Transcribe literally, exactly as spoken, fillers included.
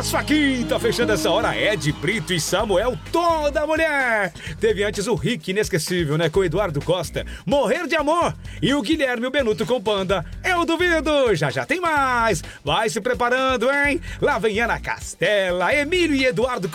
A sua quinta, fechando essa hora, Ed Brito e Samuel, toda mulher. Teve antes o Rick inesquecível, né? Com o Eduardo Costa, Morrer de Amor. E o Guilherme o Benuto com Panda, Eu Duvido. Já já tem mais. Vai se preparando, hein? Lá vem Ana Castela, Emílio e Eduardo